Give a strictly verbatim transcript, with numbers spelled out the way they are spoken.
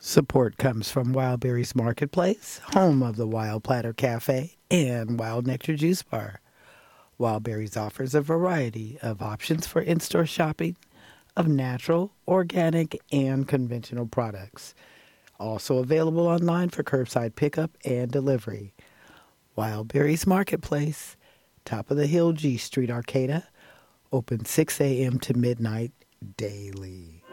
Support comes from Wild Berries Marketplace, home of the Wild Platter Cafe and Wild Nectar Juice Bar. Wild Berries offers a variety of options for in-store shopping of natural, organic, and conventional products. Also available online for curbside pickup and delivery. Wild Berries Marketplace, top of the hill, G Street, Arcata, open six a.m. to midnight daily.